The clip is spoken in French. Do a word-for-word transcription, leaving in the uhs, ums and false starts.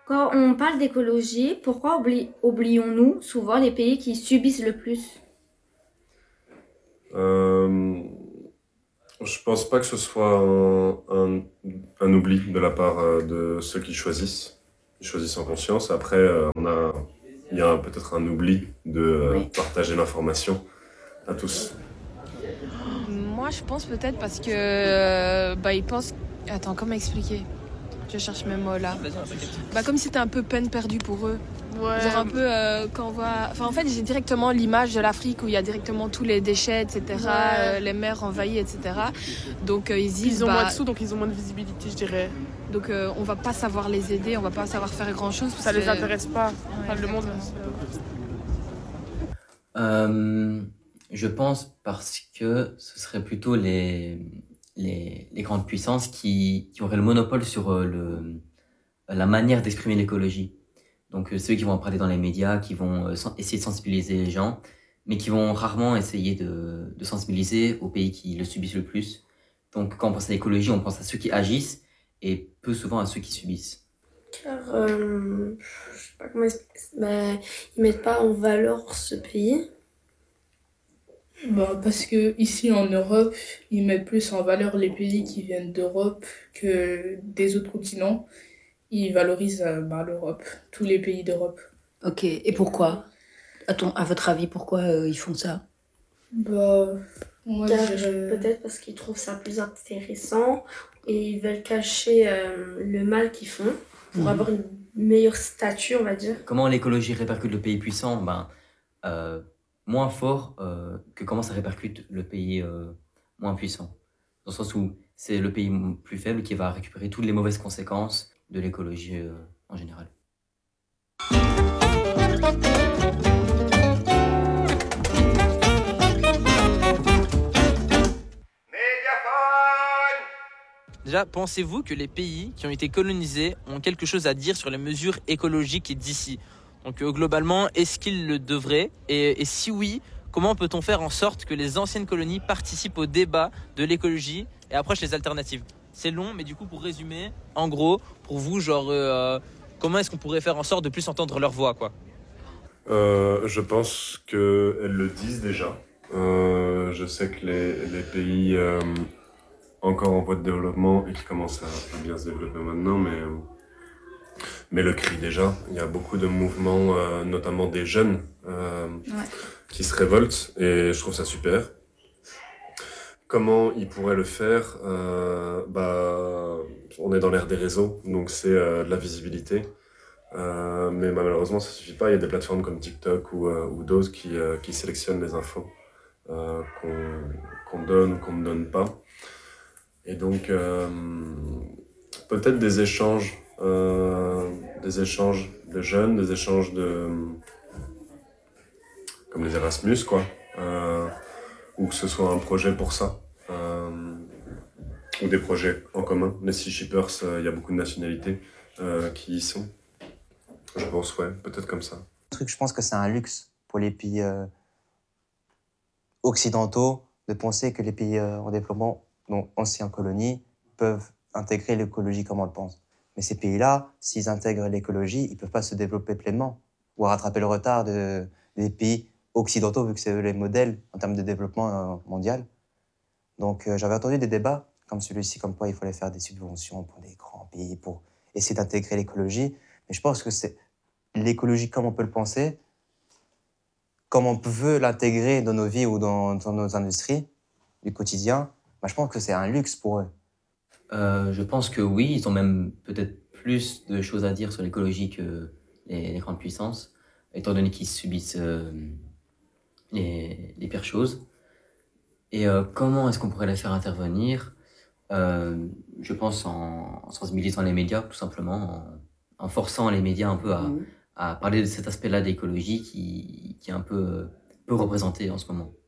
Quand on parle d'écologie, pourquoi oubli- oublions-nous souvent les pays qui subissent le plus? Euh, je pense pas que ce soit un, un- un oubli de la part euh, de ceux qui choisissent. Ils choisissent en conscience. Après, euh, on a, il y a peut-être un oubli de euh, Oui. partager l'information à tous. Moi, je pense peut-être parce que euh, bah ils pensent. Attends, comment expliquer? Je cherche mes mots là. Bah comme si c'était un peu peine perdue pour eux. Ouais. Genre un peu euh, quand on voit. Enfin en fait j'ai directement l'image de l'Afrique où il y a directement tous les déchets, et cetera. Ouais. euh, les mers envahies, et cetera. Donc euh, ils se disent Ils ont moins bah de sous, donc ils ont moins de visibilité, je dirais. donc euh, on va pas savoir les aider, on va pas savoir faire grand chose. Ça les intéresse pas. Enfin, le monde. Euh, je pense parce que ce serait plutôt les, les, les grandes puissances qui, qui auraient le monopole sur euh, le, la manière d'exprimer l'écologie. Donc euh, ceux qui vont en parler dans les médias, qui vont euh, sen- essayer de sensibiliser les gens, mais qui vont rarement essayer de, de sensibiliser aux pays qui le subissent le plus. Donc quand on pense à l'écologie, on pense à ceux qui agissent et peu souvent à ceux qui subissent. Car euh, je sais pas comment expliquer. Bah, ils mettent pas en valeur ce pays. Bah, parce que ici en Europe, ils mettent plus en valeur les pays qui viennent d'Europe que des autres continents. Ils valorisent euh, bah, l'Europe, tous les pays d'Europe. Ok, et pourquoi? À ton, à votre avis, pourquoi euh, ils font ça? Bah, moi Car je dirais... peut-être parce qu'ils trouvent ça plus intéressant et ils veulent cacher euh, le mal qu'ils font pour Mhm. avoir une meilleure statue, on va dire. Comment l'écologie répercute le pays puissant? Ben, euh, moins fort euh, que comment ça répercute le pays euh, moins puissant. Dans le sens où c'est le pays m- plus faible qui va récupérer toutes les mauvaises conséquences de l'écologie euh, en général. Déjà, pensez-vous que les pays qui ont été colonisés ont quelque chose à dire sur les mesures écologiques d'ici? Donc euh, globalement, est-ce qu'ils le devraient et, et si oui, comment peut-on faire en sorte que les anciennes colonies participent au débat de l'écologie et approchent les alternatives? C'est long, mais du coup, pour résumer, en gros, pour vous, genre, euh, comment est-ce qu'on pourrait faire en sorte de plus entendre leur voix, quoi? Euh, je pense qu'elles le disent déjà. Euh, je sais que les, les pays euh, encore en voie de développement et qui commencent à, à bien se développer maintenant, mais, euh, mais le crient déjà. Il y a beaucoup de mouvements, euh, notamment des jeunes, euh, Ouais. qui se révoltent et je trouve ça super. Comment ils pourraient le faire? Euh, bah, on est dans l'ère des réseaux, donc c'est euh, de la visibilité. Euh, mais malheureusement, ça suffit pas. Il y a des plateformes comme TikTok ou, euh, ou d'autres qui, euh, qui sélectionnent les infos euh, qu'on qu'on donne ou qu'on ne donne pas. Et donc, euh, peut-être des échanges, euh, des échanges de jeunes, des échanges de, comme les Erasmus, quoi, euh, ou que ce soit un projet pour ça, euh, ou des projets en commun. Les Sea Shippers, euh, il y a beaucoup de nationalités euh, qui y sont. Je pense, ouais, peut-être comme ça. Truc, je pense que c'est un luxe pour les pays euh, occidentaux de penser que les pays euh, en développement, donc anciens colonies, peuvent intégrer l'écologie comme on le pense. Mais ces pays-là, s'ils intègrent l'écologie, ils ne peuvent pas se développer pleinement ou rattraper le retard de, des pays occidentaux, vu que c'est eux les modèles en termes de développement euh, mondial. Donc euh, j'avais entendu des débats comme celui-ci, comme quoi il fallait faire des subventions pour des grands pays pour essayer d'intégrer l'écologie. Mais je pense que c'est l'écologie comme on peut le penser, comme on veut l'intégrer dans nos vies ou dans, dans nos industries du quotidien, bah, je pense que c'est un luxe pour eux. Euh, je pense que oui, ils ont même peut-être plus de choses à dire sur l'écologie que les, les grandes puissances, étant donné qu'ils subissent euh, les, les pires choses. Et euh, comment est-ce qu'on pourrait les faire intervenir? Euh, je pense en, en sensibilisant les médias, tout simplement, en, en forçant les médias un peu à, Mhm. à parler de cet aspect-là d'écologie qui, qui est un peu peu représenté en ce moment.